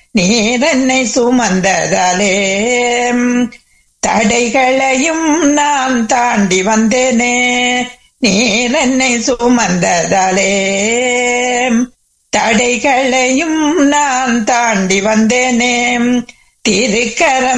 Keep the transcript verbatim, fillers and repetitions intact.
நீர் என்னை சுமந்ததாலே தடைகளையும் நான் தாண்டி வந்தேனே. நீர் என்னை சுமந்ததாலே தடைகளையும் நான் தாண்டி வந்தேனே. திருக்கரம்